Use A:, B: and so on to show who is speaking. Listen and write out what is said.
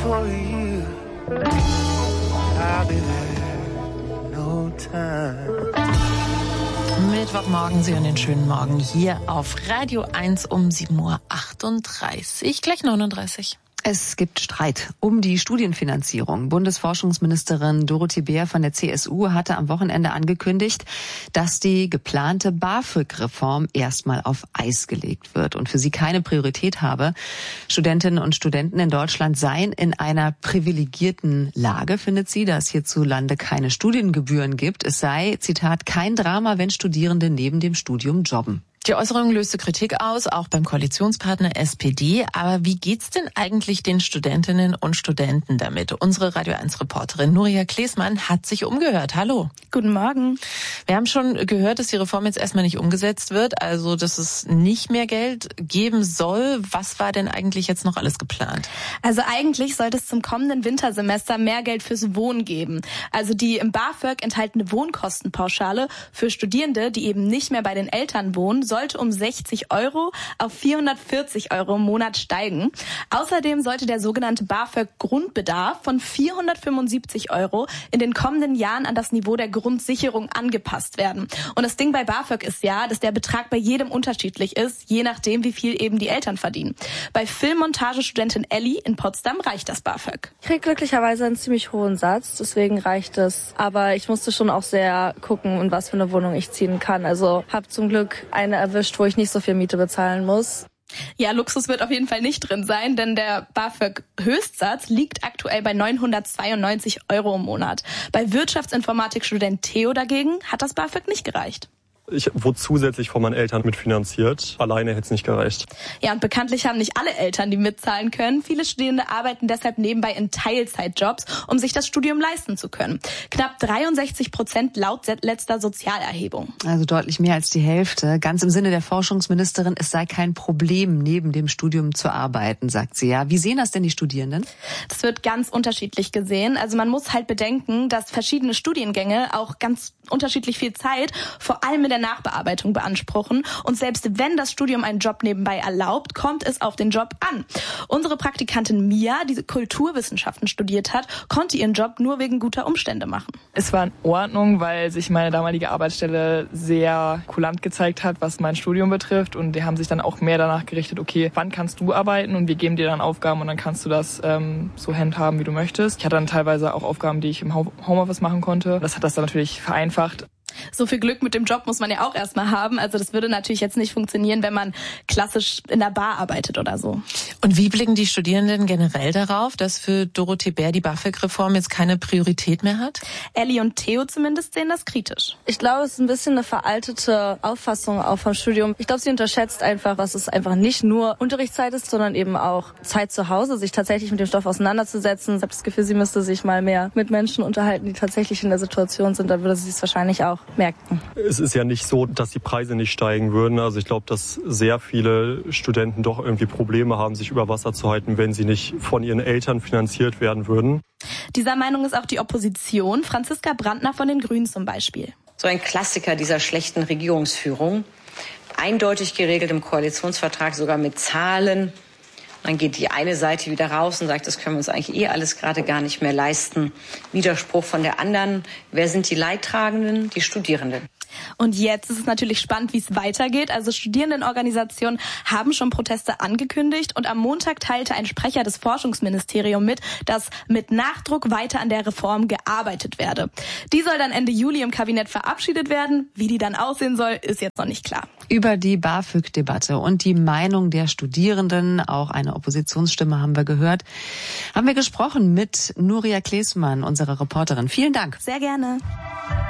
A: for you. I'll be there, no time.
B: Mittwochmorgen, Sie hören den schönen Morgen hier auf Radio 1 um 7:38 Uhr, gleich 39.
C: Es gibt Streit um die Studienfinanzierung. Bundesforschungsministerin Dorothee Bär von der CSU hatte am Wochenende angekündigt, dass die geplante BAföG-Reform erstmal auf Eis gelegt wird und für sie keine Priorität habe. Studentinnen und Studenten in Deutschland seien in einer privilegierten Lage, findet sie, da es hierzulande keine Studiengebühren gibt. Es sei, Zitat, kein Drama, wenn Studierende neben dem Studium jobben.
B: Die Äußerung löste Kritik aus, auch beim Koalitionspartner SPD. Aber wie geht's denn eigentlich den Studentinnen und Studenten damit? Unsere Radio 1-Reporterin Nuria Klesmann hat sich umgehört. Hallo.
D: Guten Morgen.
B: Wir haben schon gehört, dass die Reform jetzt erstmal nicht umgesetzt wird, also dass es nicht mehr Geld geben soll. Was war denn eigentlich jetzt noch alles geplant?
D: Also eigentlich sollte es zum kommenden Wintersemester mehr Geld fürs Wohnen geben. Also die im BAföG enthaltene Wohnkostenpauschale für Studierende, die eben nicht mehr bei den Eltern wohnen, sollte um 60 € auf 440 € im Monat steigen. Außerdem sollte der sogenannte BAföG-Grundbedarf von 475 € in den kommenden Jahren an das Niveau der Grundsicherung angepasst werden. Und das Ding bei BAföG ist ja, dass der Betrag bei jedem unterschiedlich ist, je nachdem, wie viel eben die Eltern verdienen. Bei Filmmontagestudentin Elli in Potsdam reicht das BAföG.
E: Ich kriege glücklicherweise einen ziemlich hohen Satz, deswegen reicht es. Aber ich musste schon auch sehr gucken, in was für eine Wohnung ich ziehen kann. Also habe zum Glück eine erwischt, wo ich nicht so viel Miete bezahlen muss.
D: Ja, Luxus wird auf jeden Fall nicht drin sein, denn der BAföG-Höchstsatz liegt aktuell bei 992 € im Monat. Bei Wirtschaftsinformatikstudent Theo dagegen hat das BAföG nicht gereicht.
F: Ich wurde zusätzlich von meinen Eltern mitfinanziert. Alleine hätte es nicht gereicht.
D: Ja, und bekanntlich haben nicht alle Eltern, die mitzahlen können. Viele Studierende arbeiten deshalb nebenbei in Teilzeitjobs, um sich das Studium leisten zu können. Knapp 63% laut letzter Sozialerhebung.
C: Also deutlich mehr als die Hälfte. Ganz im Sinne der Forschungsministerin, es sei kein Problem, neben dem Studium zu arbeiten, sagt sie ja. Wie sehen das denn die Studierenden?
D: Das wird ganz unterschiedlich gesehen. Also man muss halt bedenken, dass verschiedene Studiengänge auch ganz unterschiedlich viel Zeit, vor allem in der Nachbearbeitung, beanspruchen. Und selbst wenn das Studium einen Job nebenbei erlaubt, kommt es auf den Job an. Unsere Praktikantin Mia, die Kulturwissenschaften studiert hat, konnte ihren Job nur wegen guter Umstände machen.
G: Es war in Ordnung, weil sich meine damalige Arbeitsstelle sehr kulant gezeigt hat, was mein Studium betrifft. Und die haben sich dann auch mehr danach gerichtet, okay, wann kannst du arbeiten? Und wir geben dir dann Aufgaben und dann kannst du das so handhaben, wie du möchtest. Ich hatte dann teilweise auch Aufgaben, die ich im Homeoffice machen konnte. Das hat das dann natürlich vereinfacht.
D: So viel Glück mit dem Job muss man ja auch erstmal haben. Also das würde natürlich jetzt nicht funktionieren, wenn man klassisch in der Bar arbeitet oder so.
B: Und wie blicken die Studierenden generell darauf, dass für Dorothee Bär die BAföG-Reform jetzt keine Priorität mehr hat?
D: Elli und Theo zumindest sehen das kritisch.
E: Ich glaube, es ist ein bisschen eine veraltete Auffassung auch vom Studium. Ich glaube, sie unterschätzt einfach, dass es einfach nicht nur Unterrichtszeit ist, sondern eben auch Zeit zu Hause, sich tatsächlich mit dem Stoff auseinanderzusetzen. Ich habe das Gefühl, sie müsste sich mal mehr mit Menschen unterhalten, die tatsächlich in der Situation sind. Da würde sie es wahrscheinlich auch merken.
F: Es ist ja nicht so, dass die Preise nicht steigen würden. Also ich glaube, dass sehr viele Studenten doch irgendwie Probleme haben, sich über Wasser zu halten, wenn sie nicht von ihren Eltern finanziert werden würden.
D: Dieser Meinung ist auch die Opposition. Franziska Brandner von den Grünen zum Beispiel.
H: So ein Klassiker dieser schlechten Regierungsführung. Eindeutig geregelt im Koalitionsvertrag, sogar mit Zahlen. Dann geht die eine Seite wieder raus und sagt, das können wir uns eigentlich alles gerade gar nicht mehr leisten. Widerspruch von der anderen. Wer sind die Leidtragenden? Die Studierenden.
D: Und jetzt ist es natürlich spannend, wie es weitergeht. Also Studierendenorganisationen haben schon Proteste angekündigt und am Montag teilte ein Sprecher des Forschungsministeriums mit, dass mit Nachdruck weiter an der Reform gearbeitet werde. Die soll dann Ende Juli im Kabinett verabschiedet werden. Wie die dann aussehen soll, ist jetzt noch nicht klar.
C: Über die BAföG-Debatte und die Meinung der Studierenden, auch eine Oppositionsstimme haben wir gehört, haben wir gesprochen mit Nuria Klesmann, unserer Reporterin. Vielen Dank.
D: Sehr gerne.